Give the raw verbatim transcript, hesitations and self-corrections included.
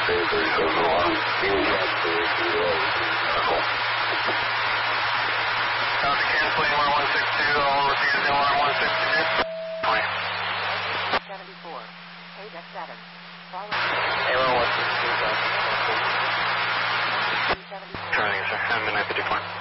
Copy, canceling one one six two, all refusing one one six two. seventy-four, eight at seven. Follow. Hey, one one six two, two seventy-four. turning, sir, and midnight fifty-four.